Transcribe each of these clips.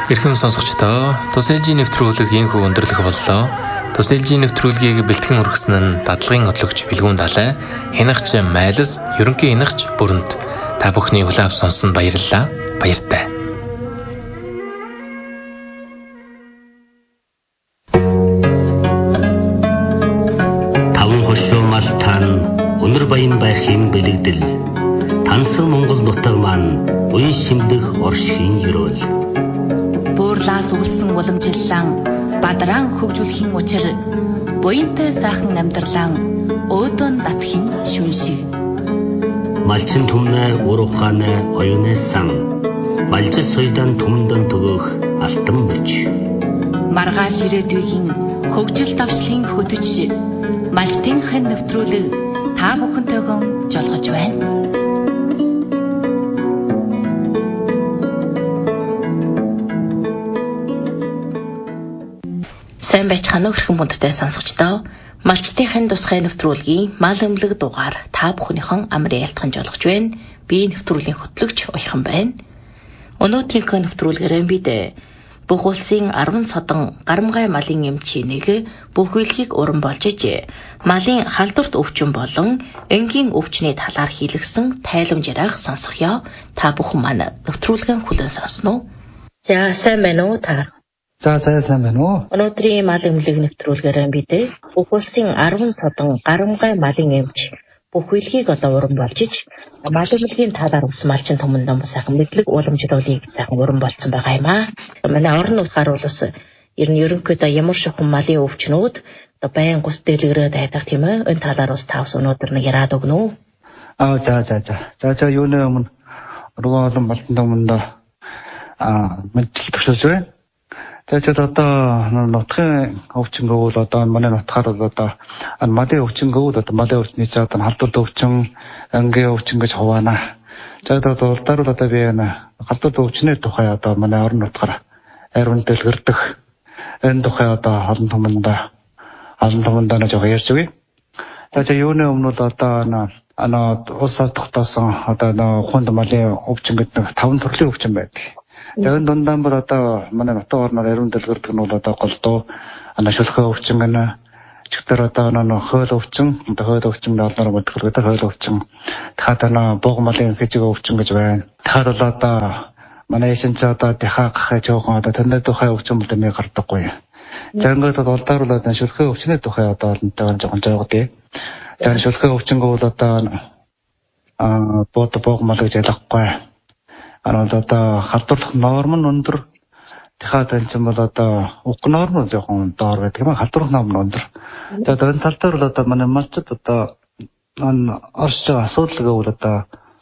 Эрхэм сонсогчдоо, тус ээлжийн нэвтрүүлэг ийхүү өндөрлөх боллоо. Тус ээлжийн нэвтрүүлгийг бэлтгэн хүргэсэн нь дадлагын хөтлөгч Билгүүн Далай, хянагч Майлс, ерөнхий хянагч Бүрэнт. Та бүхний хүлээв сонссон баярлалаа. Баяртай. Таван хошуу малтан өнөр баян байх юм бэлэгдэл. Тансаг Монгол нутаг маань уян шимлэх оршхийн ёроол. Буурлаас үлсэн уламжилсан бадран хөгжүүлэхийн учир буянтай сайхан амьдралан өөдөн татхийн шүншиг. Малчин түмнэ уруханэ оюунэ сан. Малжис соёлын түмэндэн төгөх алтан мөч. Маргааш ирээдүйн хөгжил давшлын хөтөч малчтын хэн нэвтрүүлэг та бүхэнтэйгэн жолгож байна. Сайн байцгаана уу хэрхэн бүндтэй сонсогчдоо. Малчтын тусгай нэвтрүүлгийн мал өмлөг дугаар та бүхнийхэн амрын ялтхан жолгож байна. Би нэвтрүүлгийн хөтлөгч Уяхан байна. Өнөөдрийнхөө нэвтрүүлгээрээ бид бүх улсын 10 содон гарамгай малын эмчийг бүх үйлгийг уран болж иж малын халдварт өвчин болон энгийн өвчний талаар хийлгсэн тайламж ярих сонсохё. Та бүхэн маань нэвтрүүлгэн хүлээн сонсноо. За сайн байна уу та? За сайн байна уу? Өнөөдрийн мал эмнэлэг нэвтрүүлгээрээ бид бүх улсын 10 содон гарамгай малын эмч бүх үйлгийг уран болж иж мал эмнэлгийн талаар ус малчин түмэндэн сайхан мэдлэг уламжлуулыг сайхан уран болцсон байгаа юм аа. Манай орон нутгаар бол ус ерөнхийдөө ямар шохон малын өвчнүүд байн гус дэлгэрээд байдаг тийм ээ. Энэ талаар ус тавс өнөөдөр нэг яраад өгнө үү? За юуны өмнө өргөн олон малчин түмэндээ мэдлэг төвшүүлж байна. За одоо нутгийн өвчнгөө бол одоо манай нутгаар бол одоо малын өвчнгөө бол одоо малын өвчний цаад халдварт өвчин, ангийн өвчин гэж хуваана. За одоо улдаар бол одоо би халдварт өвчний тухай одоо манай орон нутгаар ариун дэлгэрдэг. Энэ тухай одоо олон түмэндээ жоо ярьж өгье. За юуны өмнө бол одоо улсаас тогтоосон одоо хүнд малын өвчин гэдэг 5 төрлийн өвчин байдаг. Тэгээд дундаа бол одоо манай нутаг орноор ариун дэлгэрдэг нь бол одоо голдуу, шүлхээ өвчин гэнэ. Чигтэр одоо хууль өвчин олноор мэдгэлдэг хууль өвчин. Дахиад бууг малын физик өвчин гэж байна. Дахиад бол одоо манай эшин ч одоо дахиад жоохон одоо тэндээ тухай өвчин бол нэг гардаггүй. За ингээд бол улдаар бол шүлхээ өвчний тухай одоо олонтойгоо жоохон жоогдъя. За шүлхээ өвчнгөө бол одоо бууг мал гэж ялахгүй. Одоо халдварлах норм нь өндөр. Дахиад энэ ч бол одоо уг норм нь жоохон доор байдаг юм. Халдварлах норм нь өндөр. Тэгээд энэ тал дээр бол одоо манай малчид одоо орж байгаа асуудал гэвэл одоо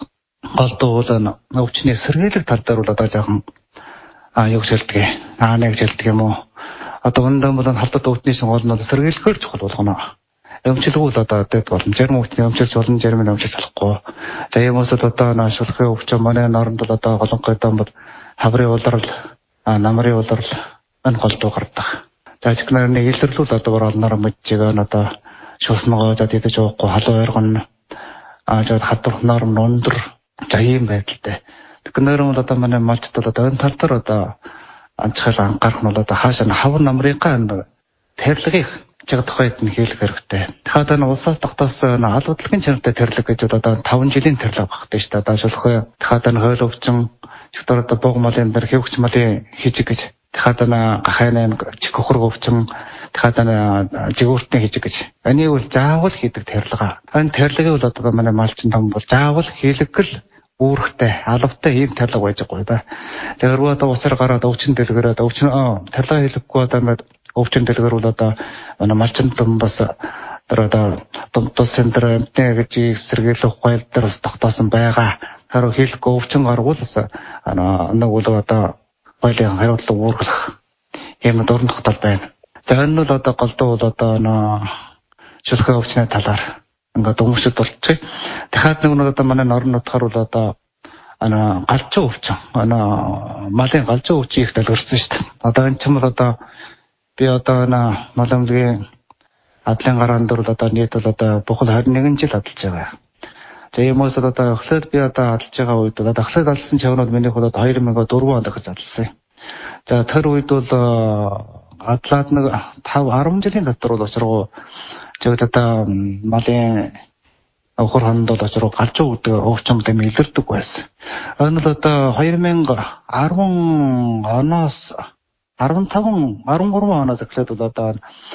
голдуу өвчний сэргийлэх тал дээр бол одоо жоохон юу хэлдэг. Нэг хэлдэг юм уу. Одоо өндөр бол халдварт өвчний гол нь сэргийлэхээр чухал болгоно. Өмчлөгөө л одоо дэд болно. Зарим өвчний өмчлөж болно, зарим нь өмчлөж болохгүй. За юм уусад одоо шүлхээ өвчин манай норнд бол одоо голонгойдон бол хаврын улрал, намрын улрал энэ голдуу гардаг. За чихнэр нэг илэрлүүл одоо олноор мэдчихээ одоо шууснгоо за дидэж уухгүй халуун ойргон жоод хадварх норм өндөр. За ийм байдалтай. Тэгэхээр бол одоо манай малчд бол одоо энэ тал дээр одоо анчхал анхаарах нь бол одоо хаашаа хавар намрынхаа тарилгыг тухайд нь хийх хэрэгтэй. Дахиад улсаас тогтоосон албадлагын чанартай тэрлэг гэж одоо 5 жилийн тэрлэг багтдаг шүү дээ. Одоо шулхөө дахиад хууль өвчин, чигтэр одоо бууг малын дээр хөвгч малын хижиг гэж. Дахиад гахайны чих хөхрөг өвчин, дахиад жигүүртний хижиг гэж. Энийг бол заавал хийдэг тэрлэг. Энэ тэрлэгийг бол одоо манай малчин том бол заавал хийлгэл үүрэгтэй, алавтай ийм тэрлэг байж байгаа да. Тэгэхээр одоо уцаар гараад өвчин дэлгэрээд тэрлэг хийлгэхгүй одоо ингээд өвчин дэлгэр бол одоо малчин том бас одоо тус центр эмтэ гэж сэргийлэх хууль дээр бас тогтоосон байгаа. Харин хийлгэхгүй өвчин гарвал бас нэг бол одоо хуулийн хариуцлага үүргэх юм дурн тогтоол байна. За энэ бол одоо голдуу бол одоо шүлхээ өвчний талаар ингээд өмсөд болчих. Дахиад нэг одоо манай орон нутгаар бол одоо галзуу өвчин малын галзуу өвчин их дэлгэрсэн шүү дээ. Одоо энэ ч юм бол одоо би одоо мал эмнэлгийн адлын гараан дээр одоо нийт бол одоо бухал 21 жил адалж байгаа. За юм уус одоо эхлээд би одоо адалж байгаа үед одоо эхлээд адалсан чавнууд миний хувьд 2004 онд эхэлж адалсан. За тэр үед бол атлаад нэг 5-10 жилийн дотор бол очроо зөв одоо малын охор хонд бол очроо галж өгдөг өвчмөд илэрдэг байсан. Энэ л одоо 2010 оноос 13 оноос эхлээд бол одоо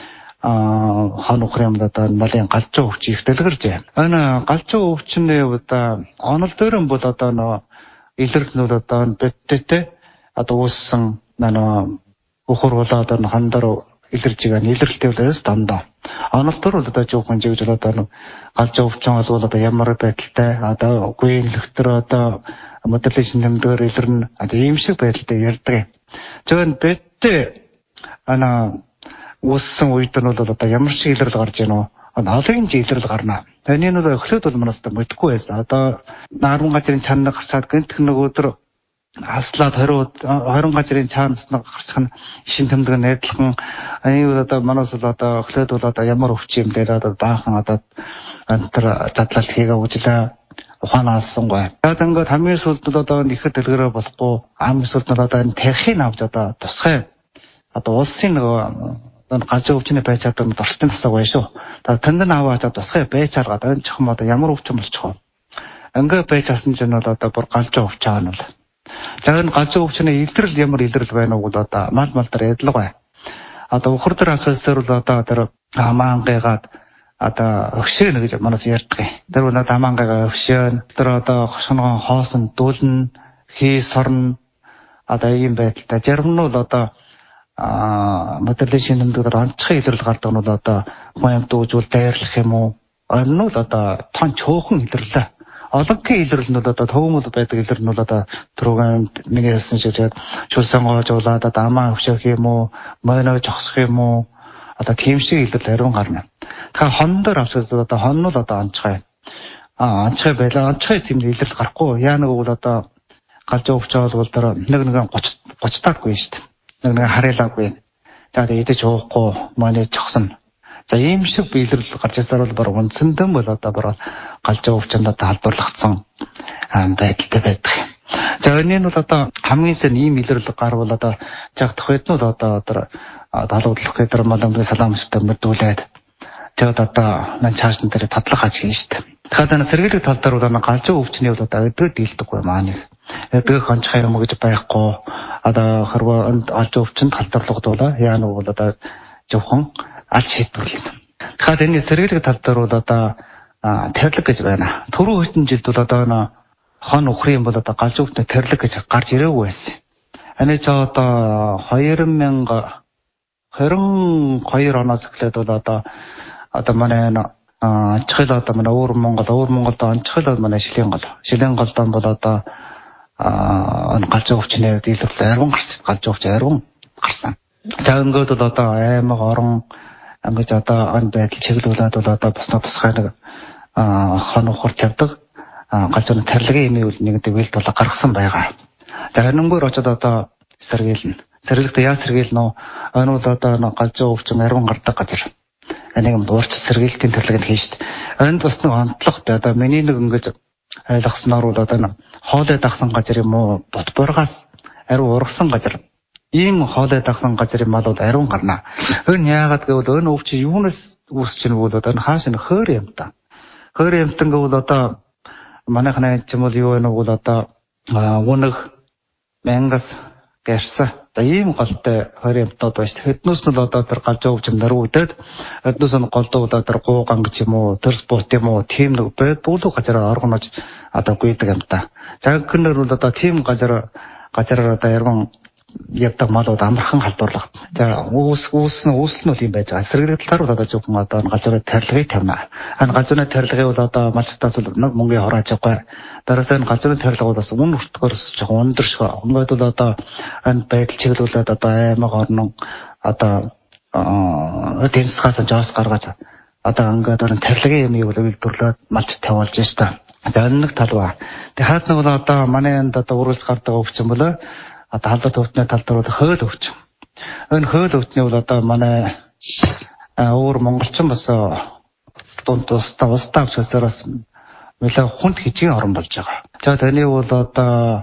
хан ухрын одоо малын галж өгч их дэлгэрж байна. Энэ галж өвчний одоо онол дээр бол одоо нөө илэрхнүүд одоо бэттэй одоо ууссан өхөр болоод хандар илэрж байгаа илэрлэлтэй болоос дандаа. Онолтор бол одоо жоохон жигж одоо галж өвчин бол одоо ямар байдалтай одоо гүйнлэгтэр одоо моделизм нэмдгээр илэрнэ одоо ийм шиг байдалтай ярьдаг. Зөвхөн бэттэй ууссан үед нь бол одоо ямар шиг илэрлэл гарч ийн үү? Олон жилэрл гарна. Таны нь эхлээд бол манаас мэдгүй байсан. Одоо 10 газрын чанар гарчаад гэнтх нэг өдөр аслаад 20 газрын чанаас гарчих нь ишин тэмдэг найдлахын аюу одоо манаас бол одоо эхлээд бол одоо ямар өвч юм дээр одоо баахан одоо антар задлал хийгээ үжилээ ухаанаас гоо. Тэгээд ингээд хамгийн сүүлд одоо нэхэд дэлгэрээ болохгүй ам сүүлд нь одоо энэ тархийг авч одоо тусгай одоо улсын нэг галж өвчнөө байж чадсан дорчны тасаг байна шүү. Тэнд нь аваад тусгай байж чаргаад энэ чухам одоо ямар өвчин болчих вэ? Ингээ байж чадсан чинь бол одоо бүр галж өвч байгаа нь бол. За энэ галж өвчнөө илрэл ямар илрэл байна уу бол одоо мал дээр ядлаг бай. Одоо өхөр дээр ахсаар бол одоо тэр амаангайгаад одоо өгшөөнө гэж манаас ярьдаг. Тэр бол амаангайгаа өгшөөн. Тэр одоо хошгонгон хоосон дүүлэн хий сорн одоо ийм байдалтай. Зарим нь бол одоо моделизм нэмдгээр онцгой илрэл гардаг нь бол одоо гоёмд үзүүл дайрлах юм уу? Энэ нь одоо тон чөөхөн илэрлээ. Олонгийн илэрлэл нь бол одоо төвөмөл байдаг илэрлэл нь бол одоо түрүүгэнд миний хэлсэн шиг шулсан гоожуулаад одоо амаа өвшөх юм уу? Мойноо жогсох юм уу? Одоо тийм шиг илэрлэл ариун гарна. Тэгэхээр хон дээр авчирд одоо хон нь бол одоо онцгой. Онцгой байлаа. Онцгой тийм илэрлэл гарахгүй. Яа нэг бол одоо галж өвчөөл бол тэр нэг 30 таадгүй шүү дээ. Нэг харилаагүй. За идэж уухгүй манай чогсон. За ийм шиг биелэрл гарч ирсээр бол баг үндсэндэн бол одоо баг галж өвчөнд халдварлагдсан байдалтай байдаг. За энэ нь бол одоо хамгийн сайн ийм илэрлэл гар бол одоо жагтах үед нь одоо талуудлах гэдэг маламжны салаамстай мэдүүлээд тэгээд одоо нан чаашн дээр тадлах аж хийн шүү дээ. Тэгэхээр энэ сэргийлэх тал дээр бол галж өвчний бол одоо өдөө дийлдэггүй маа нэг. Эдгээр хончхай юм гэж байхгүй. Одоо хэрвээ галж өвчөнд халдварлагдвал яа нэг бол одоо зөвхөн аль шийдвэрлэнэ. Тэгэхээр энэ сэргийлэх тал дээр бол одоо тэрлэг гэж байна. Түрүү хэдэн жилд бол одоо хон ухрын бол одоо галж өвчнө тэрлэг гэж гарч ирээгүй байсан. Энэ ч одоо 2022 оноос эхлээд бол одоо манай анчхал одоо манай өвөр Монголд анчхал манай Шилийн голд бол одоо галж өвчнээ дийлэрлээ ариун галж өвч ариун гарсан. За ингээд бол одоо аймаг орон ингэж одоо ан байдал чиглүүлээд бол одоо басна тусгай нэг хон ухар тавьдаг галж өвчнө тэрлэгийн юм нэг дэвэлт бол гаргасан байгаа. За энэнгөр очоод одоо сэргийлнэ. Сэргийлэхдээ яа сэргийлнэ вэ? Энэ бол одоо галж өвчнө ариун гардаг газар. Энийг уурч сэргийлтийн төрлөг нь хийн шүү дээ. Энд бас нэг онцлогтой одоо миний нэг ингэж ойлгосноор бол одоо хоолой дагсан газар юм уу бот бургаас ариун ургасан газар. Ийм хоолой дагсан газрын мал бол ариун гарна. Энэ яагаад гэвэл энэ өвч юунаас үүсч ийн бол одоо хааш нь хөөр юм та. Хөөр юмтан гэвэл одоо манайхнаа ч юм бол юу вэ бол одоо үнэг мянгас гэрса ийм голтой 20 юмтууд байж хэднээс нь одоо тэр галж өвчм наруудад хэднээс нь голдоо одоо тэр гууган гэж юм уу тэр спорт юм уу тийм нэг байд бүлэг газараа оргонож одоо гүйдэг юм та. За гэнээр бол одоо тийм газараа одоо ярган явдаг малууд амархан халдварлагдана. За үүсэл нь бол юм байж байгаа. Сэргийлэх талаар бол одоо зөвхөн одоо галзуурын тарилгыг тавина. Энэ галзуурын тарилгыг бол одоо малчтаас бол нэг мөнгөний хороож байгаа. Дараас энэ галзуурын тарилга бол бас үн өртгөөс жоохон өндөр шүү. Ингээд бол одоо энэ байдал чиглүүлээд одоо аймаг орнон одоо тэнцгээс жоос гаргаж одоо ингээд энэ тарилгын юмыг бол үйлдвэрлээд малч тавиулж байна. За энэ нэг тал ба. Тэгээ хаад нэг бол одоо манай энд одоо үргэлж гардаг өвчин бол одоо халдвар төвтний тал дээр бол хөөл өвчин. Энэ хөөл өвчний бол одоо манай өөр монголчин бас дунд устдаа авчсараас нэлээ хүнд хичгийн орон болж байгаа. За таны бол одоо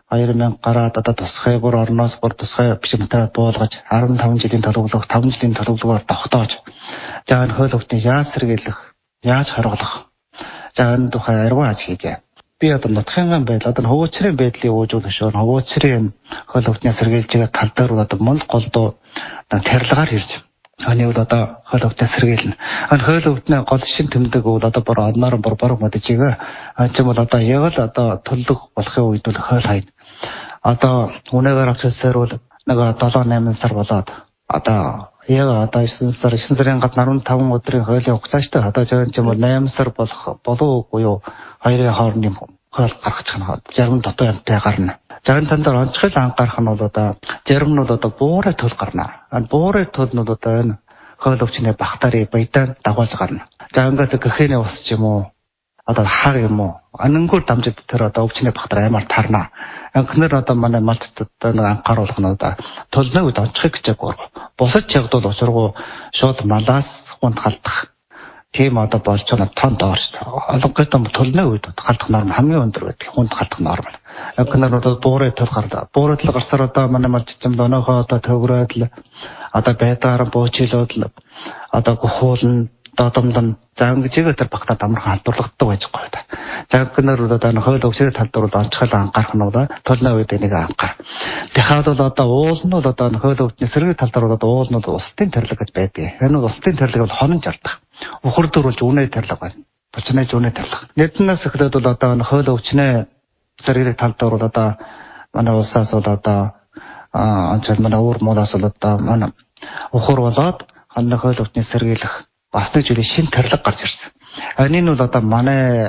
2000 гараад одоо тусгай бүр орноос бүр тусгай бичиг материал буулгаж 15 жилийн төлөвлөгөө 5 жилийн төлөвлөгөөр тогтоож за энэ хууль өвчнийг яаж сэргийлэх, яаж хоригдох. За энэ тухай арваа аж хийжээ. Би одоо нутгийн байдал одоо хөвөөцрийн байдлыг уужуулах шүү. Хөвөөцрийн хууль өвчнийг сэргийлж байгаа тал дээр одоо мөн голдуу тарилгаар hirж. Аны бол одоо хууль өвчнийг сэргийлнэ. Энэ хууль өвчний гол шин тэмдэг бол одоо бүр одноор борбор мэдчихээг. Ачим бол одоо яг л одоо төлөв болохын үед бол хууль хайна. Одоо үнэгээр авчирсаар бол нэг 7-8 сар болоод одоо яг одоо 9 сарын гадна 15 өдрийн хуулийн хугацааштай одоо жишээ нь 8 сар болох болов уу хоёрын хоорондын хууль гаргачих нь 60 дотоо амтай гарна. За энэ танд онцгой анхаарах нь бол одоо зарим нь бол одоо буурай төл гарна. Буурай төл нь бол одоо энэ хууль өвчний багтаарын баятаа дагуулж гарна. За ингээд гэхээний ус ч юм уу одоо хар юм уу анангуур дамжид тэр одоо өвчний багтар аймаар тарна. Анхнаар одоо манай малчтад нэг анхааруулах нь одоо төлнөө үед онцгой гэж гоо. Бусад чигдул учиргуу шууд малаас хүнд халдах. Тийм одоо болж байгаа тон доорч. Олонхойд төлнөө үед халдах норм хамгийн өндөр байдаг. Хүнд халдах норм. Анхнаар одоо буурай төл гарлаа. Буурай төл гарсаар одоо манай малчтам донохоо одоо төгрөөд л одоо байдаар буучилоод л одоо гохуулн додомдон за ингэж тэр багтаа амархан халдварлагддаг байж байгаа та. За гэнээр одоо энэ хууль өвчний тал дээр бол онцгой анхаарах нь бол төлнөө үед энийг анхаар. Дахиад бол одоо уул нь бол одоо энэ хууль өвчний сэргийн тал дээр бол уул нь улсын тэрлэг гэж байдаг. Энэ бол улсын тэрлэг бол хонон жардах. Ухар дөрвөлж үнэ тэрлэг байна. Бочнэж үнэ тэрлэг. Нэгднээс эхлээд бол одоо энэ хууль өвчний сэргийн тал дээр бол одоо манай улсаас бол одоо онцгой манай өөр муулаас бол одоо манай ухар болоод хоног хууль өвчний сэргийлэх бас нэг жилийн шин тэрлэг гарч ирсэн. Энэ нь бол одоо манай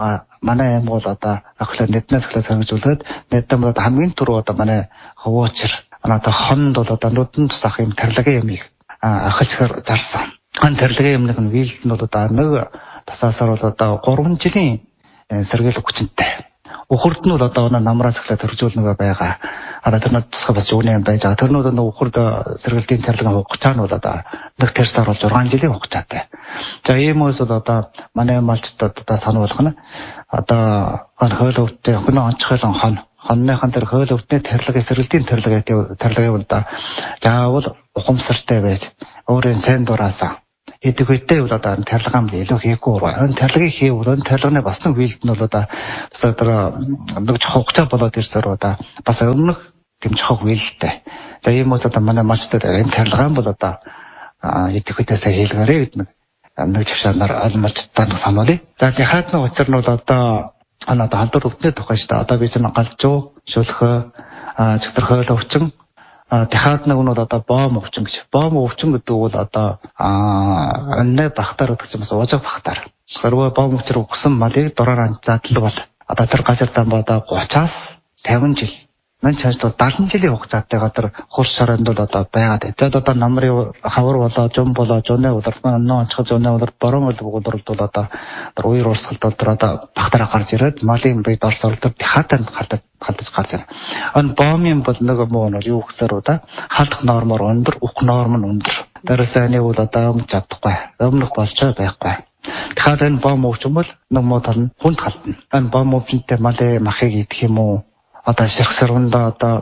аймаг бол одоо ахлаа нэгднээс эхлээд хэрэгжүүлээд нэгдэн бол хамгийн түрүү одоо манай хөвөөчр одоо хонд бол одоо нүдэн тусах юм тэрлэгийн юмыг ахилчаар зарсан. Энэ тэрлэгийн юмны вилд нь бол одоо нэг тасаасаар бол одоо 3 жилийн сэргийлэх хүчинтэй. Ухард нь бол одоо намраас эхлээд хэрэгжүүлнэ байгаа. Одоо тэр нь тусгай бас юуны юм байж байгаа. Тэр нь бол ухард сэргийлтийн тэрлэгийн хугацаа нь бол одоо нэг тэрсаар бол 6 жилийн хугацаатай. За ийм үс бол одоо манай малчтад одоо сануулгах нь одоо хууль өвчтэй хөнөө онцгойлон хонныхан тэр хууль өвчний тэрлэгийн сэргийлтийн тэрлэгийн бол заавал ухамсартай байж өөрийн сайн дураасаа эдгүйтэй бол одоо тэрлэгам илүү хийхгүй байна. Энэ тэрлэгийг хийвэл энэ тэрлэгний бас нэг вилд нь бол одоо бас одоо нэг хугацаа болоод ирсээр одоо бас өмнөх дэмжих вилдтэй. За ийм үс одоо манай малчтад энэ тэрлэгам бол одоо эдгүйтэйсээ хийлгээрэй гэдэг нэг чавшаанаар алмалчтаа сануулъя. За яхаад нэг учир нь бол одоо халдвар өвчний тухай шүү дээ. Одоо би чинь галжуу, шүлхөө, чигтэр хууль өвчин дахиад нэг нь бол одоо бом өвчин гэж. Бом өвчин гэдэг бол одоо энэ багтаар гэдэг чинь бас уужиг багтаар. Хэрвээ бом өвчрө өгсөн малыг дураар задлал бол одоо тэр газар дан одоо 30-аас 50 жил мань чанад 70 жилийн хугацаатайгаар тэр хурц шоронд бол одоо байгаад байна. Тэгээд одоо намрын хавар болоо, жум болоо, жуны удирд нөө онцгой жуны удирд борон удирд бол одоо тэр үер урсгалд бол тэр одоо багтараа гарч ирээд малын бие дорс оролдор хатанд халтаж гарч байна. Энэ бомын бол нэг муу нь юу гэсээр удаа халдах нормоор өндөр, ух норм нь өндөр. Дээрээс энийг бол одоо өмнө чадахгүй. Өмнөх болчоо байхгүй. Тэгэхээр энэ бом өвчин бол нэг муу тал нь хүнд халтна. Энэ бом өвчнөд малын махыг идэх юм уу? Одоо ширхсэрвэндээ одоо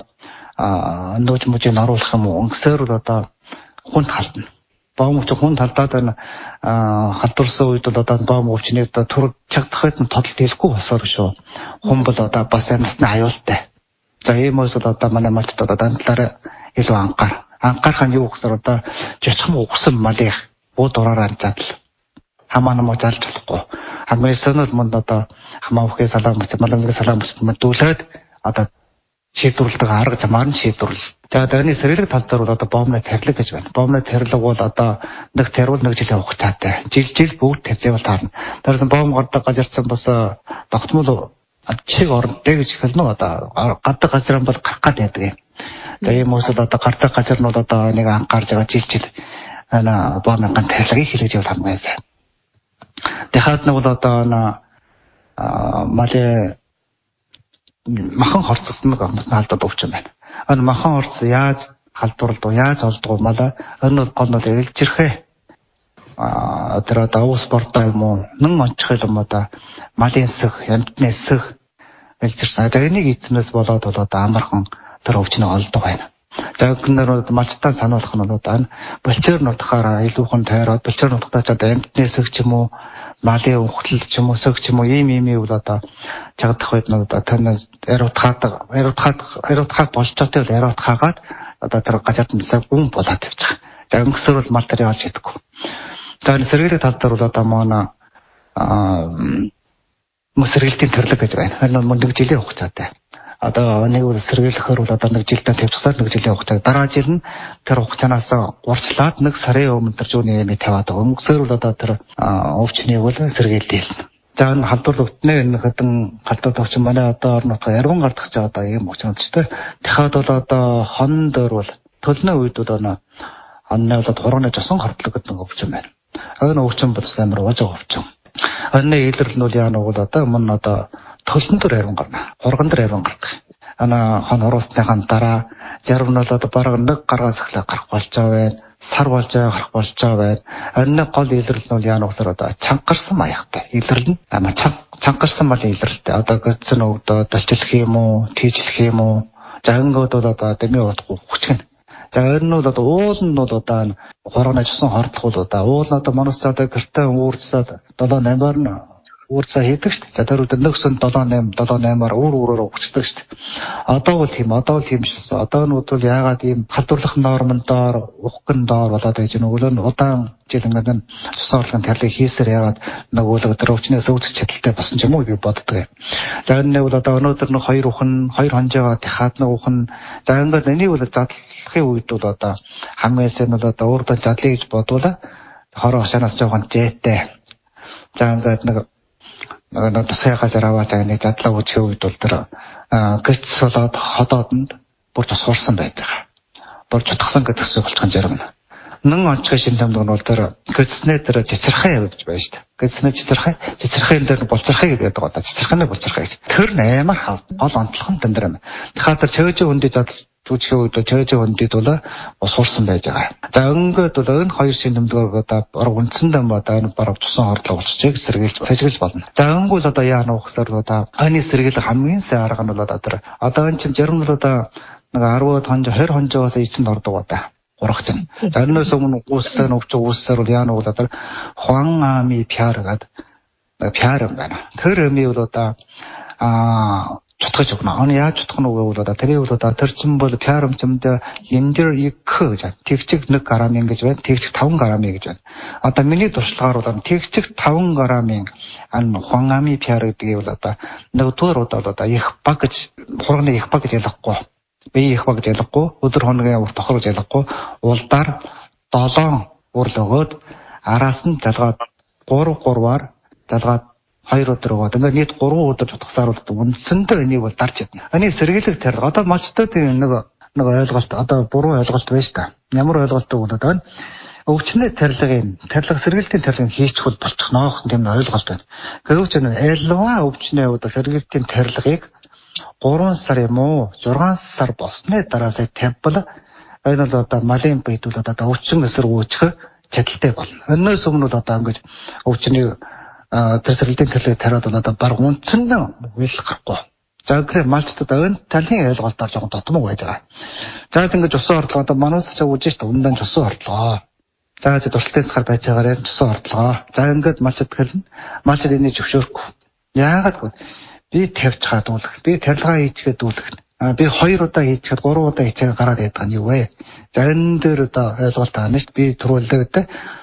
нөөж мужийг оруулах юм уу? Өнгөсөөр бол одоо хүнд халтна. Бом өвчин хүнд халдаад байна. Халдварсан үед бол одоо бом өвчнийг одоо түрэг чагдахад нь тодолт хэлэхгүй босоор шүү. Хүн бол одоо бас насны аюултай. За ийм үс бол одоо манай малчд одоо дандлаараа илүү анхаарах нь юу гэхээр одоо жичхэм өгсөн малыг буу дураараа задал хамаа намаа залж болохгүй. Хамгийн сонир манд одоо хамаа өхөө салаам маламгийн салаам дүүлээд одоо шийдвэрлэдэг арга замаар нь шийдвэрлэл. За дайны сэргэлэг тал дээр бол одоо бомны тэрлэг гэж байна. Бомны тэрлэг бол одоо нэг тэрвэл нэг жилийн хугацаатай. Жил бүгд тэзэвэл таарна. Тэрсэн бом гардаг газарсан бас тогтмол чиг орнтой гэж хэлнэ одоо гадаг газар бол гарах гад байдаг юм. За ийм үс одоо гардаг газар нь бол одоо нэг анхаарж байгаа жил бомны тэрлэгийг хэлж явал хамгийн сайн. Дахиад нэг бол одоо малын махан хорц гэсэн нэг хүмүүс халдаад өвчин байна. Энэ махан хорц яаж халдварлагдав, яаж олдгоо мала энэ гол нь илжирхээ. Тэр одоо ус бордоо юм уу, нэн онцгой юм одоо малын сэх, ямтны сэх илжирсэн. За энийг эзнээс болоод бол одоо амархан тэр өвчнөө олдог байна. За гэнээр малчтаа сануулах нь бол одоо булчир нутгаараа илүүхэн тойроод булчир нутгатаа ч одоо амьтны өсөг ч юм уу малын өвхтөл ч юм уу өсөг ч юм уу ийм бол одоо чагдах үед нь одоо танаас ариутгаад болчоотой бол ариутгаагаад одоо тэр газартнасаа гүн болоод явж байгаа. За өнгөсөр бол мал тарийн олж идэггүй. За энэ сэргийлэх тал дээр бол одоо манай сэргийлтийн төрлөг гэж байна. Энэ нь нэг жилийн хугацаатай. Одоо нэг сэргийлэхээр бол одоо нэг жилдээ тавьчихсаар нэг жилийн хугацаа. Дараа жил нь тэр хугацаанаас урьдчилаад нэг сарын өмнө тэр зүүнний нэмийг тавиад байгаа. Өнгөсөр бол одоо тэр өвчнийг бол сэргийлдээл. За энэ халдвар өвтнээ энэ хэдэн халдвар өвчин манай одоо орнот ярган гардах ч одоо ийм өвчнүүд ч тийм. Дахиад бол одоо хон дээр бол төлнөө үед бол онны бол хурганы жосон хартлаг гэдэг нэг өвчин байна. Энэ өвчин бол амар уужиг өвчин. Онны илэрлэл нь бол яа нэг бол одоо мөн одоо төлнө дээр ярган гарна. Хурган дээр ярган гардаг. Ана хон уруусныхаа дараа зарим нь бол одоо бараг нэг гаргаас эхлэх гарах болж байгаа байна. Сар болж байгаа гарах болж байгаа байна. Онны гол илэрлэл нь бол яа нэгсээр одоо чангарсан маягтай. Илэрлэл нь ама чангарсан мал илэрлэлтэй. Одоо гэсэн өгдөө долчлох юм уу, тийжлэх юм уу. За ингээд бол одоо дэмий удахгүй хүчгэн. За энэ нь бол одоо уул нь бол одоо хурганы жосон хордлох бол одоо уул нь одоо манаас одоо гэртээ үүрцээд 7-8-аар нь үүрцээ хийдэг шүү дээ. За тэр үед нөгсөн 7-8-аар өөрөөр өгчдөг шүү дээ. Одоо бол тийм шээ. Одоо нь бол яагаад ийм халдварлах нормдоор, ухгын доор болоод байж нөгөө нь удаан жил ингээд цусан орлогын тарлыг хийсээр яагаад нөгөө тэр өвчнөөс өвдөх чадaltaй болсон ч юм уу гэж боддог. За энэ бол одоо өнөөдөр нэг 2 хонжоогоо дахиад нэг ухын за ингээд энийг бол задлахын үед бол одоо хамгийн сайн бол одоо өөртөө задлая гэж бодвол хороо хашаанаас жоохон зээтэй. За ингээд нэг тасайхаас аваад нэг задлаа үүсгэх үед бол тэр гэц болоод ходоодонд бүр тусгуурсан байж байгаа. Бүр чутгсан гэдэг зүйл болчихсон жаргал. Нэн онцгой шин томдог нь бол тэр гэцснээ тэр цэцэрхай явж байна шүү дээ. Гэцснээ цэцэрхайн дээр болцорхай гэдэг одоо цэцэрхайны болцорхай гэж. Тэр амар хав гол онцлог нь тань дээр юм. Тэгэхээр тэр чөөжийн хүндий задлах түүчгийн үед чөөжийн хүндийд бол усуурсан байж байгаа. За өнгөд бол энэ хоёр шин томдгоор одоо үндсэндээ одоо энэ бараг тусан хордлого болчихжээ сэргийлж сажиглаж болно. За өнгө бол одоо яана ухсаар одоо аны сэргийлэх хамгийн сайн арга нь бол одоо энэ чинь зарим нь одоо нэг 10 хонжо 20 хонжоос эцэнд ордог одоо урагч нь. За энэс өмнө үүссэн өвч үүссээр бол яана бол одоо хуан ами пиар гэдэг пиар байна. Тэр эми бол одоо чутгаж өгнө. Оны яаж чутгах нь вэ бол тэрийг бол тэр чинь бол пиарамчмд линдер их гэж тэгчиг 1 грамм ингэж байна. Тэгчиг 5 грамм гэж байна. Одоо миний туршлагаар бол тэгчиг 5 граммын хуангами пиар гэдгийг бол одоо нэгдүгээр удаа одоо их баг гэж хурганы их баг гэж ялахгүй. Бие их баг гэж ялахгүй. Өдөр хоногийн урт тохор гэж ялахгүй. Улдаар 7 урл өгөөд араас нь залгаад 3-3-аар залгаад 2 өдөр өгөөд ингээд нийт 3 өдөр чутгасаар бол үндсэндээ энийг бол дарж ядна. Энийг сэргийлэх тэр одоо малчтай тийм нэг ойлголт одоо буруу ойлголт байна шүү дээ. Ямар ойлголт вэ одоо өвчнөө тарилга сэргийлтийн тарилгыг хийчих бол болчихно гэсэн тийм ойлголт байна. Гэвч альва өвчнөө одоо сэргийлтийн тарилгыг 3 сар юм уу 6 сар болсны дараасаа тавьбал энэ бол одоо малын бийд бол одоо өвчин эсэргүүцэх чадaltaй болно. Өнөөс өмнө бол одоо ингэж өвчний тэр сэргийлтийн тарилгыг тариад бол одоо баг үндсэндээ үйл гарахгүй. За гэхээр малчтад энэ талын ойлголтоор жоохон дотмог байж байгаа. За ингэж усан хордлого одоо манаас ч үжиж шүү дээ. Үнэн усан хордлого. За дурсалтын сар байж байгаарэ усан хордлого. За ингэж малчд хэлнэ. Малчд энийг зөвшөөрөхгүй. Яагаад вэ? Би тавьж чадуулах. Би тарилгаа хийчихэд дүүлэх. Би 2 удаа хийчихэд 3 удаа хийчихэд гараад байдаг нь юу вэ? За энэ дээр одоо ойлголт таана шүү дээ. Би түрүүлээд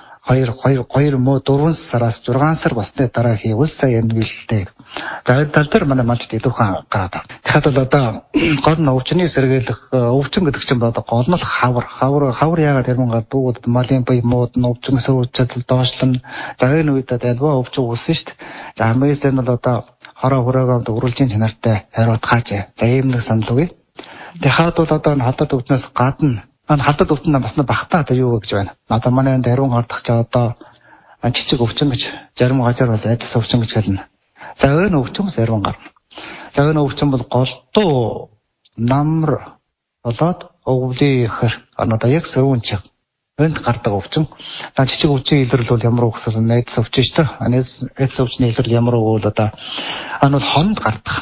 2 муу 4 сараас 6 сар болсны дараа хийвэл сая энэ гэлтэй. За энэ тал дээр манай малчд илүүхэн гараад байна. Тэгэхээр бол одоо гол нь өвчний сэргийлэх өвчин гэдэг чинь одоо гол нь хавар яагаад ярман гадуугд малын бие мууд нь өвчин сөрүүлчэд доошлон за энэ үед альва өвчин үүсэн шүү дээ. За хамгийн нь бол одоо хороо хөрөөгөөд өрүүлжийн чанартай хариуцгаач. За ийм нэг санал үгүй. Тэгэхээр бол одоо энэ хадад өвчнөөс гадна хадад өвчин бас багтаа одоо юу гэж байна. Одоо манай энд хариун хардах ч одоо жижиг өвчин гэж зарим газар бол айдас өвчин гэж хэлнэ. За энэ өвчнөөс хариун гарна. За энэ өвчин бол голдуу намар болоод өвлийн ихэр одоо яг сөрүүн чих энд гардаг өвчин. За жижиг өвчин илэрлэл бол ямар өгсөл айдас өвчин шүү дээ. Айдас өвчний илэрлэл ямар өгвөл одоо бол хонд гардаг.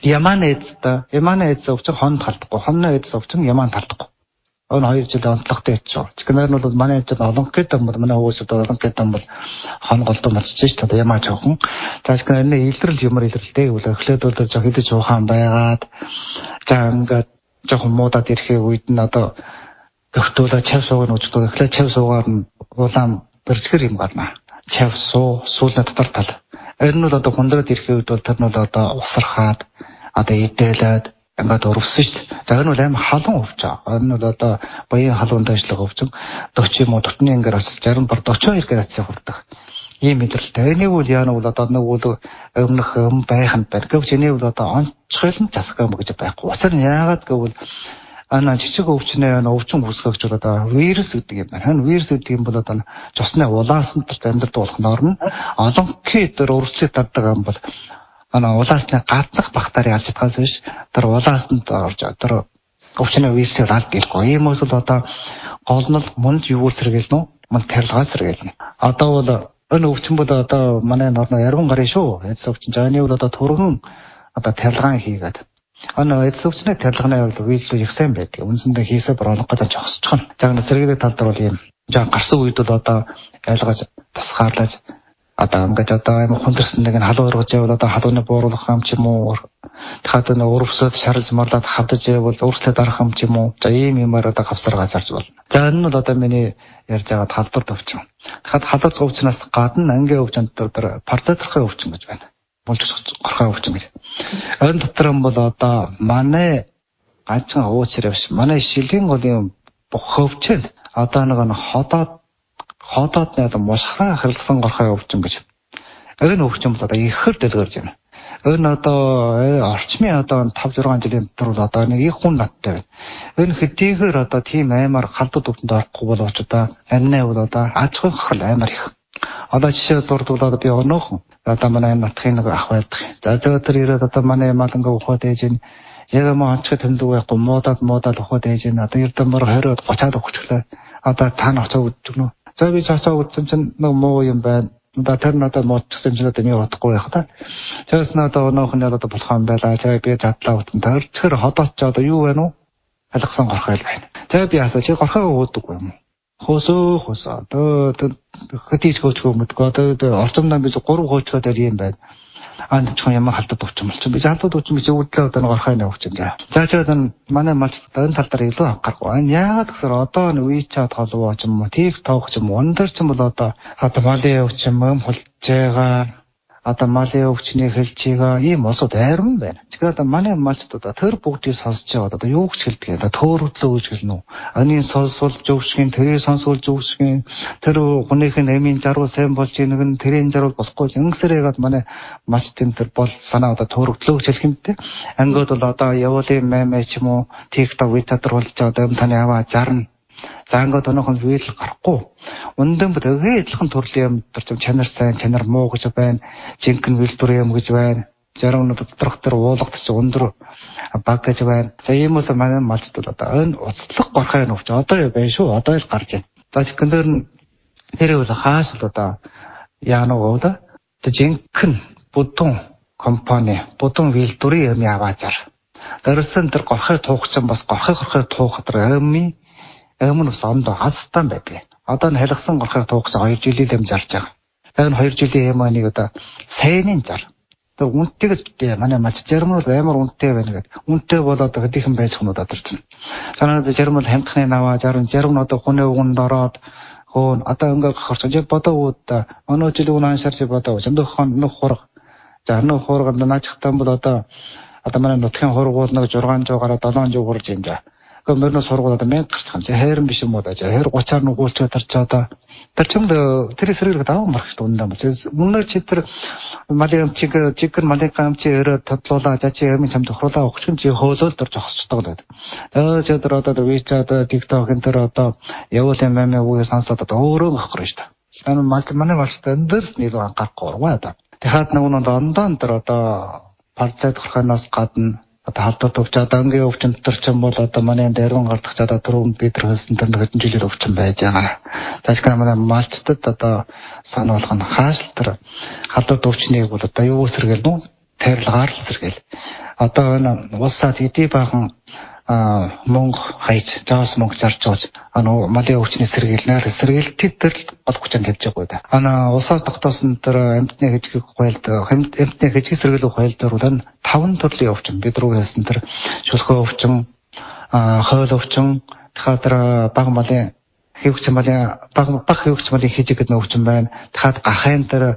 Яман эдс өвчин хон талдахгүй. Хонно эдс өвчин яман талдахгүй. Өн 2 жил онцлогтой ячаа. Чихнэр нь бол манай эцэд олон гэдэг юм бол манай хөөсөд олон гэдэг юм бол хон голдон болчих ш та ямаа жоохон. За чихнэр нь илрэл юмар илрэлтэй гэвэл эхлээд бол жоо хэдэж ухаан байгаад за ингээд жоохон муудаад ирэхээ үед нь одоо гөртөөлө чав суугаар нь үжигдээ эхлээд чав суугаар нь улаан бэрчгэр юм гарна. Чав суулна дотор тал. Энэ нь бол одоо хундраад ирэхээ үед бол тэр нь бол одоо усархаад одоо идэлээд ингээд өрөвсөн шүү дээ. За энэ бол аим халуун өвчөө. Энэ бол одоо баян халуунд ажиллах өвчин 40 юм уу дотны ингээд 60 бар 42 градусыг хүрдэг. Ийм мэдрэлтэй. Энийг бол яа нэг бол одоо нэг үл өмнөх байханд байна. Гэвч энийг бол одоо онцгойлон засах юм гэж байхгүй. Учир нь яагаад гэвэл ана жижиг өвчнээ өвчин үүсгэгч бол одоо вирус гэдэг юм байна. Энэ вирус гэдэг юм бол одоо цусны улаасан дээр амьдрал дуулах норм олон дээр өрсөлдөж даддаг юм бол улаасны гаднах бактери алж чадхаас биш тэр улаасанд орж тэр өвчнөө вирусээр алдчихгүй. Ийм өсөл одоо гол нь мунд юу сэргээлнэ үү? Мунд тарилгаа сэргээлнэ. Одоо бол энэ өвчин бол одоо манай норно ярган гарын шүү. Эцс өвчин жааны бол одоо түргэн одоо тарилгаан хийгээд. Эцс өвчний тарилгааны бол вирус их сайн байдаг. Үндсэндээ хийсээ бороолох гэж зогсчихно. За энэ сэргээлийн тал дээр бол ийм жаа гарсан үед бол одоо айлгаж тусгаарлаж одоо ингээд одоо аим хүндэрсэн нэг нь халуун ургаж явал одоо халууны бууруулах юм ч юм уу дахиад нэг өрөвсөд шарлж марлаад хавдаж явал өөрчлөлт дарах юм ч юм уу за ийм юмар одоо хавсаргаа зарж болно. За энэ нь бол одоо миний ярьж байгаа талбар өвчин. Дахиад халуун өвчнөөс гадна ангийн өвчин дотор парцетрохын өвчин гэж байна. Булж горхой өвчин гэж. Энэ дотор нь бол одоо манай ганцхан уучлаар биш манай шилгийн голын боховчл одоо нэг хотоод нэг мосхраа хэрэлсэн горхой өвчин гэж. Энэ өвчин бол одоо ихэр дэлгэрж байна. Энэ одоо орчмын одоо 5-6 жилийн дотор бол одоо нэг их хүн надтай байна. Энэ хэдийгээр одоо тийм аймаар халдвар өвчөнд орохгүй бол очоо аннаа бол одоо аж ахуйн хохирол аймаар их. Одоо жишээ дурдуулаад би өнөөхөн одоо манай натхын нэг ах байдаг. За тэр ирээд одоо манай маланга ухаад ээж нь яг маа онцгой тэмдэг байхгүй муудаад ухаад ээж нь одоо эрдэмэр 20-30 өгчлээ. Одоо та нар очоо үзэгнэ. За би цаашаа үзсэн чинь нэг муу юм байна. Одоо тэр надад муудчихсан чинь одоо нэг утгагүй байх та. Тэрс надад өнөөх нь одоо болох юм байла. За би задлаа утсан. Тэр ходооч одоо юу байна уу? Алгасан горхой байна. За би асаа чи горхой уудаг юм уу? Хөөсөө одоо хөтийч хөөчгөө мэдгүй одоо орчомдоо би 3 хөөчгөөд юм байна. Чихэн ямар халдвар өвчин болчих. Би халдвар өвчин гэж өвдлээ одоо горхой нэг өвчин гээ. За энэ манай малч энэ тал дээр илүү анхаарахгүй. Энэ яагаад гэхээр одоо WeChat холбоо ч юм уу, TikTok ч юм уу, өндөр ч юм бол одоо малын өвчин хулж байгаа одоо малын өвчний хэлчигээ ийм осод айран байна. Тэгэхээр одоо манай малчдаа тэр бүгдийг сонсож байгаа одоо юу гэж хэлдэг вэ? Төөрөдлөө гэж хэлнэ үү? Анийн сонсвол зөвшгэн, тэрийг сонсвол зөвшгэн, тэр хүнийхэн эмийн жаргал сайн болж ийнэг нь тэрийн жаргал болохгүй. Ингэсээрээ манай малчдын тэр бол санаа одоо төөрөдлөө гэж хэлэх юм дээ. Ангид бол одоо явуулын мэмэ ч юм уу, TikTok, WeChat болж байгаа юм таны аваа зарна. За ингээд өнөөхон вийл гарахгүй. Үнэн бүр адилхан төрлийн юм төр чанар сайн, чанар муу гэж байна. Жинхэнэ вилдүр юм гэж байна. Зарим нь доторх төр уулгадч өндөр баг гэж байна. За ийм үс манай малчд бол одоо энэ уцтлах горхой нөвч одоо байна шүү. Одоо л гарч байна. За чихэндэр нь тэр үл хааш л одоо яана уу да. Жинхэнэ будун компани, будун вилдүрийн юм яваазар. Дөрөсөн тэр горхой туухсан бас горхой туухад амийн өмнө ус ондоо хастан байдаг. Одоо н халихсан горхой туухсан 2 жилийн юм зарж байгаа. Энэ 2 жилийн юм нэг одоо сайнын зар. Тэр үнэтэйгс битээ манай мач жармал амар үнэтэй байна гэдэг. Үнэтэй болоод хэдийнхэн байж хөнөд одорч. Санаад жармал хамтхны наваа зарим нь одоо хүнээ өгөнд ороод хөөн одоо ингээ гарч бодоо ууд өнөө жил үнэн шарч бодоо зөндөхөн нөх хург. За нөх хурганд наачхтан бол одоо манай нутгийн хургуул нэг 600 гараа 700 хүрж юм жаа. Гэхдээ мөрнө сургууль одоо 1000 гарч байгаа. Хайрын биш юм уу даа. 20-30-аар нүгүүлчээ тарчаад тэр чимд тэр сэргийг даван марах шүү дээ. Үнээр чи тэр малын чигэр малын камч өрөө тадлуулаа жачи юм чамд хруулаа өгч чи хөөлөөл дор зогсчихдог гэдэг. Тэгээ тэр одоо WeChat, TikTok энэ тэр одоо явуулын мэмэ үгүй сонсоод одоо өөрөө авах шүү дээ. Манай малчтай эндэрс нэг анхаарахгүй ургаа да. Тэгэхээр нэг нь ондон тэр одоо парцет хөрхөнөөс гадна одоо халдвар төвч одоо ангийн өвчин дотор ч юм бол одоо манай дайрган гардах чадаа түрүүн бид нар хэлсэн тэр хэдэн жилийн өвчин байж байгаа. Таашгүй манай малчтад одоо санаа болгох нь хааш тэр халдвар төвчнийг бол одоо юу сэргээл нүү тарилгаар сэргээл. одоо энэ улсад эдий бахан мөнгө хайж жаас мөнгө зарж байгаа малын өвчний сэргийлэлт тэр гол хүчин тавьж байгаа да. Улсаар тогтоосон тэр амьтны хэжгийг хуйлд амьтны хэжгийг сэргийлэх хуйлд бол 5 төрлийн өвчин бид рүү хэлсэн тэр шүлхөө өвчин, хойл өвчин, тэгэхээр баг малын хэвч малын баг хэвч малын хэжиг гэдэг өвчин байна. Тэгэхээр гахайн тэр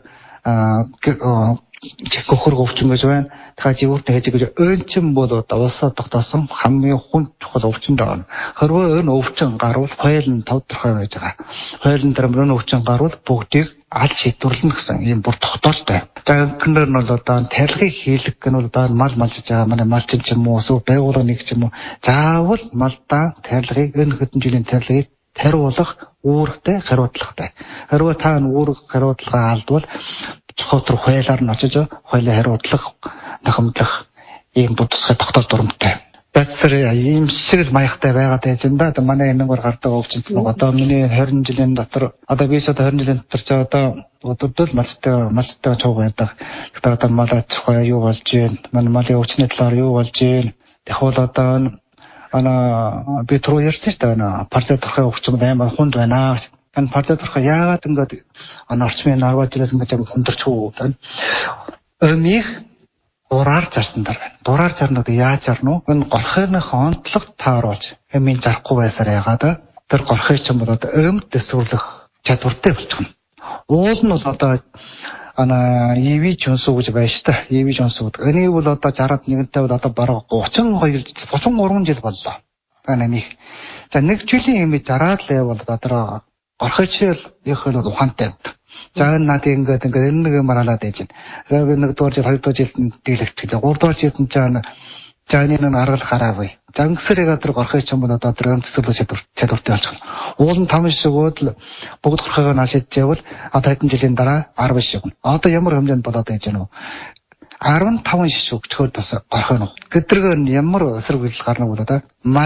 хөрг өвчин гэж байна. Тэгэхээр живүүртэй хэжиг гэж өөнчин бол улсаар тогтоосон хамгийн хүнд чухал өвчин даа. Хэрвээ энэ өвчин гарвал хойл нь тодорхой байж байгаа. Хойл нь тэр мөрөн өвчин гарвал бүгдийг аль шийдвэрлэнэ гэсэн ийм бүр тогтоолтой. За гэнээр нь бол одоо тархийг хийлгэх гэн бол одоо мал малж байгаа манай малчин ч юм уу эсвэл байгууллага нэг ч юм уу заавал малдаа тархийг энэ хэдэн жилийн тархийг хариулах үүрэгтэй хариуцлагатай. Хэрвээ та үүрэг хариуцлага алдвал чухал хуйлаар нь очиж хуйлаа хариуцлах нөхөмдлөх ийм тусгай тогтоол дурамтай. Тэсэр ийм шиг маягтай байгаад байж энэ да манай энэгээр гардаг өвчин одоо миний 20 жилийн дотор одоо би 20 жилийн дотор ч одоо өдөртөл малцтай чог байдаг. Тэгэхээр одоо малаа цохоо юу болж гин манай малын өвчний талаар юу болж гин тэгвэл одоо би түрүү ярьсан шүү дээ парцет төрхөө өвчин амар хүнд байна. Энэ парцет төрхөө яагаад ингэж орчмын 10 жилээс ингэж хүндэрч хөө өмих дураар зарсан даа. Дураар зарнууд яаж зарна вэ? Энэ голхойны онцлог тааруулж эмийн зарахгүй байсаар яагаад тэр голхой ч юм бол одоо өмд төсвөрлөх чадвартай болчихно. Уул нь бол одоо EV Johnson гэж байна шүү дээ. EV Johnson. Энийг бол одоо 61-тэй бол одоо бараг 33 жил боллоо. Нэг. За нэг жилийн имийг зараад л бол одоо орхичл их л ухаантай. За энэ над ингээд энэ нэг маралаад байж байна. Би нэг дугаар жил 2 дугаар жилд дийлэгч гэж 3 дугаар жилд нь за энэ нэг аргал гараагүй. За ингэсээр яг тэр орхич юм бол одоо тэр өмцөлөө чадвартай болчихно. Уул нь 5 шиг өгөл бүгд орхойгоо наашиж явал одоо хэдэн жилийн дараа 10 шиг. Одоо ямар хэмжээнд болоод байж гэнэ үү? 15 шиш өгчхөд бас орхой нь. Гэдрэг нь ямар эсрэг үйлдэл гарна бол одоо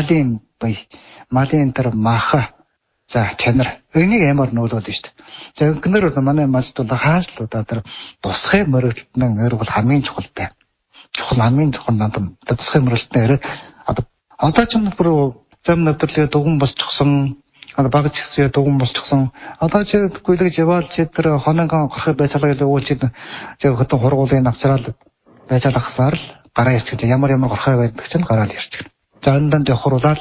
малын тэр маха за чанар энийг ямар нөлөөлнө шүү дээ. За гэнээр бол манай малд бол хаалтлуудаа тэр тусгай мөрөгдөлтнэн эр бол хамгийн чухалтай. Хамгийн чухал надад тусгай мөрөгдөлтнэн ирээд одоо ч юм бүр зам нэвтрлээ дугуун болчихсон баг чигсээ дугуун болчихсон одоо чи гүйлгэж яваал чи тэр хоногоо гарах байцаагаа ууул чи хөтөн хургуулын авчраал байцаалахсаар л гараа ирчих. Ямар гарахаа байдаг чинь гараал ирчих. За энэ дэнд явахруулаад